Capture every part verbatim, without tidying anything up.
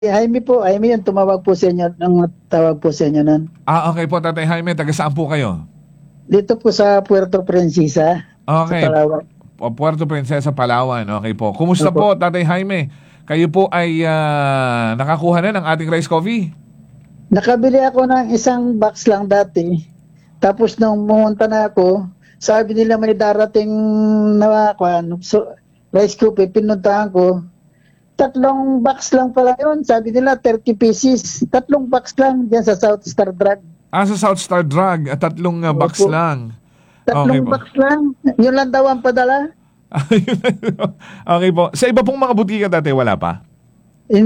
Jaime po, Jaime yung tumawag po sa inyo, nang tawag po sa inyo nun. Ah, okay po, Tatay Jaime. Taga saan po kayo? Dito po sa Puerto Princesa, sa Okay. Palawan. Pu- Puerto Princesa, Palawan. Okay po. Kumusta Opo. po, Tatay Jaime? Kayo po ay ah, nakakuha na ng ating rice coffee? Nakabili ako ng isang box lang dati. Tapos nung pumunta na ako, sabi nila may darating na kwan, so, rice coffee, pinuntahan ko. Tatlong box lang pala yun. Sabi nila thirty pieces. Tatlong box lang dyan sa South Star Drug. Ah, sa South Star Drug. At tatlong ah, box Opo. lang. Tatlong Okay po. box lang. Yun lang daw ang padala. Okay po. Sa iba pong mga butika dati, wala pa? In,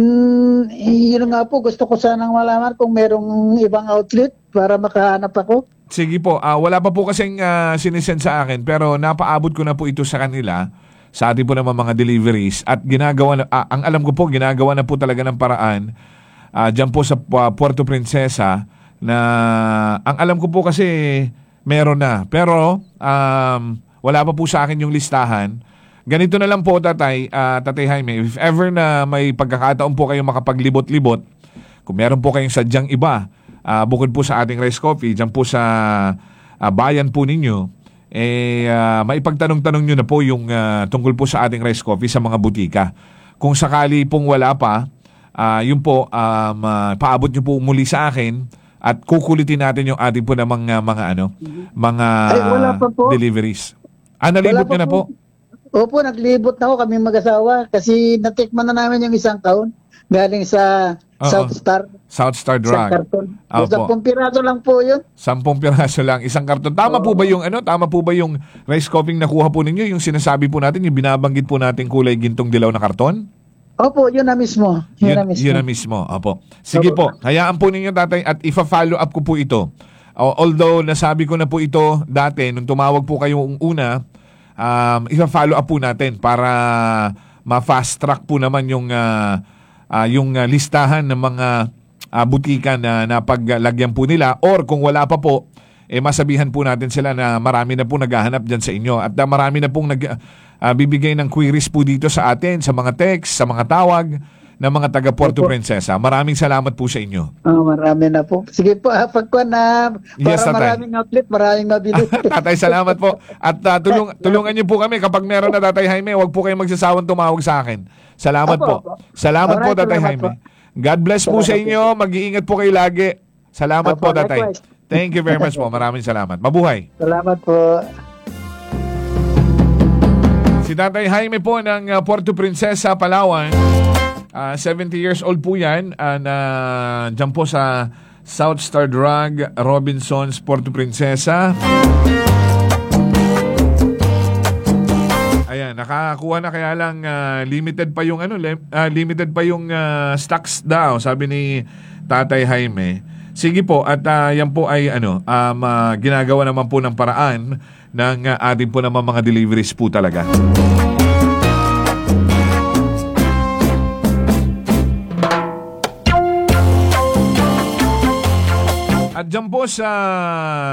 yun nga po, gusto ko sanang malaman kung merong ibang outlet para makahanap ako. Sige po. Ah, wala pa po kasing ah, sinisend sa akin, pero napaabot ko na po ito sa kanila sa ating po naman mga deliveries at ginagawa na, ah, ang alam ko po, ginagawa na po talaga ng paraan ah, dyan po sa ah, Puerto Princesa na ang alam ko po kasi meron na. Pero um, wala pa po sa akin yung listahan. Ganito na lang po, Tatay, ah, Tatay Jaime, if ever na may pagkakataon po kayo makapaglibot-libot, kung meron po kayong sadyang iba, ah, bukod po sa ating rice coffee, dyan po sa ah, bayan po ninyo, eh, ah, maipagtanong-tanong nyo na po yung ah, tungkol po sa ating rice coffee sa mga butika. Kung sakali pong wala pa, ah, yun po, um, ah, paabot nyo po muli sa akin at kukulitin natin yung ating po na mga, mga ano, mga Ay, wala pa po. deliveries. Ah, nalibot Wala pa nyo na po? Opo, naglibot na ako kami mag-asawa kasi natikman na namin yung isang taon galing sa Oo. South Star. South Star Sa Drug. karton. Opo. Sa pumpirato lang po yun. Sampung piraso lang, isang karton. Tama po ba yung ano? Tama po ba yung rice coffee nakuha po ninyo? Yung sinasabi po natin, yung binabanggit po natin kulay gintong dilaw na karton? Opo, yun na mismo. Yun, Yun, na mismo. yun na mismo. Opo. Sige po, hayaan po ninyo, Tatay, at ifa-follow up ko po ito. O- Although nasabi ko na po ito dati nung tumawag po kayong una, um, ifa-follow up po natin para ma-fast track po naman yung ah, ah, yung ah, listahan ng mga ah, butika na napaglagyan po nila, or kung wala pa po, eh masabihan po natin sila na marami na po naghahanap dyan sa inyo at ah, marami na pong nag, ah, bibigay ng queries po dito sa atin, sa mga text, sa mga tawag ng mga taga Puerto Opo. Princesa. Maraming salamat po sa inyo. Oh, marami na po. Sige po, ah, pagkuha na para Yes, Tatay. maraming outlet, maraming mabili. Tatay, salamat po. At ah, tulung, tulungan niyo po kami kapag meron na, Tatay Jaime, huwag po kayong magsasawang tumawag sa akin. Salamat Opo, po. opo. Salamat po, Alright, Tatay salamat Jaime. po. God bless po Salamat sa inyo. Mag-iingat po kayo lagi. Salamat Opo, po, Tatay. likewise. Thank you very much po. Maraming salamat. Mabuhay. Salamat po. Si Tatay Jaime po ng uh, Puerto Princesa, Palawan. Uh, seventy years old po yan. Uh, na dyan po sa South Star Drug, Robinsons, Puerto Princesa. Ayan, nakakakuha na, kaya lang uh, limited pa yung ano, lim- uh, limited pa yung uh, stocks daw, sabi ni Tatay Jaime. Sige po, at uh, yan po ay ano, um, uh, ginagawa naman po ng paraan ng uh, ating po naman mga deliveries po talaga. At dyan po sa